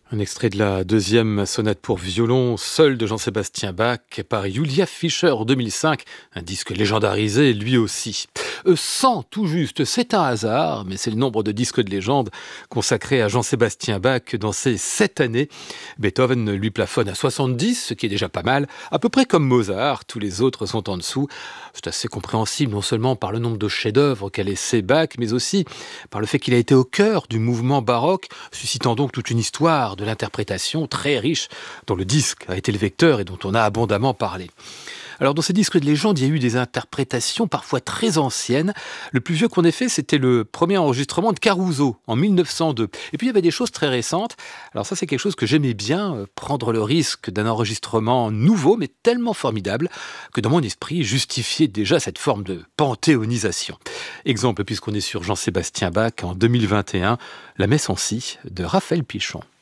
Un extrait de la deuxième sonate pour violon seul de Jean-Sébastien Bach par Julia Fischer en 2005, un disque légendarisé lui aussi. 100 tout juste, c'est un hasard, mais c'est le nombre de disques de légende consacrés à Jean-Sébastien Bach dans ces 7 années. Beethoven lui plafonne à 70, ce qui est déjà pas mal, à peu près comme Mozart, tous les autres sont en dessous. C'est assez compréhensible non seulement par le nombre de chefs-d'œuvre qu'a laissé Bach, mais aussi par le fait qu'il a été au cœur du mouvement baroque, suscitant donc toute une histoire de l'interprétation très riche dont le disque a été le vecteur et dont on a abondamment parlé. Alors dans ces disques de légende, il y a eu des interprétations parfois très anciennes. Le plus vieux qu'on ait fait, c'était le premier enregistrement de Caruso en 1902. Et puis il y avait des choses très récentes. Alors ça, c'est quelque chose que j'aimais bien, prendre le risque d'un enregistrement nouveau, mais tellement formidable, que dans mon esprit, justifiait déjà cette forme de panthéonisation. Exemple, puisqu'on est sur Jean-Sébastien Bach en 2021, la messe en si de Raphaël Pichon.